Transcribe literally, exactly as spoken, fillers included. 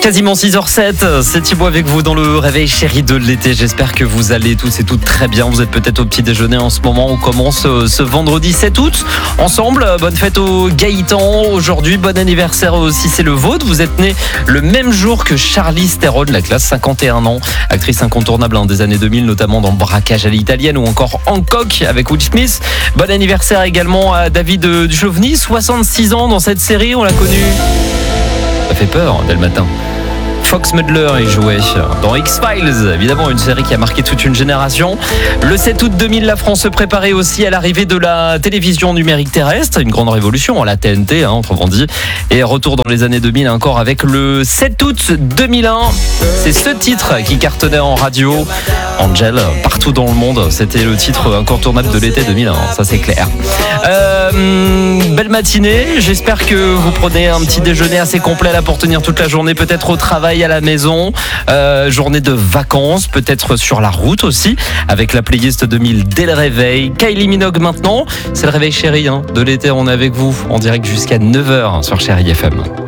Quasiment six heures zéro sept, c'est Thibaut avec vous dans le réveil chéri de l'été. J'espère que vous allez tous et toutes très bien. Vous êtes peut-être au petit déjeuner en ce moment. On commence ce vendredi sept août ensemble. Bonne fête au Gaëtan. Aujourd'hui, bon anniversaire aussi, c'est le vôtre. Vous êtes né le même jour que Charlize Theron, la classe cinquante et un ans. Actrice incontournable hein, des années deux mille, notamment dans Braquage à l'italienne ou encore Hancock avec Will Smith. Bon anniversaire également à David Duchovny, soixante-six ans dans cette série. On l'a connu. Ça fait peur dès le matin. Fox Mulder y jouait dans X-Files, évidemment une série qui a marqué toute une génération. Le sept août deux mille, la France se préparait aussi à l'arrivée de la télévision numérique terrestre, une grande révolution, la T N T, hein, autrement dit. Et retour dans les années deux mille encore avec le sept août deux mille un. C'est ce titre qui cartonnait en radio. Angel, partout dans le monde, c'était le titre incontournable de l'été deux mille un, ça c'est clair. Euh, belle matinée, j'espère que vous prenez un petit déjeuner assez complet là pour tenir toute la journée, peut-être au travail, à la maison, euh, journée de vacances, peut-être sur la route aussi, avec la playlist deux mille dès le réveil. Kylie Minogue maintenant, c'est le réveil chéri hein, de l'été, on est avec vous en direct jusqu'à neuf heures sur Chéri F M.